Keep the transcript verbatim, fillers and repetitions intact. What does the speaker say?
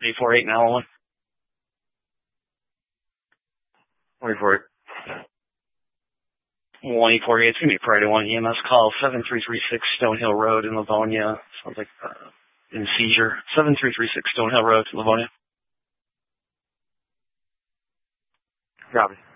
eight four eight now one. Wait for it. one eight four eight, it's going to be a Friday one. E M S call seven three three six Stonehill Road in Livonia. Sounds like uh, in seizure. seven three three six Stonehill Road, Livonia. Copy.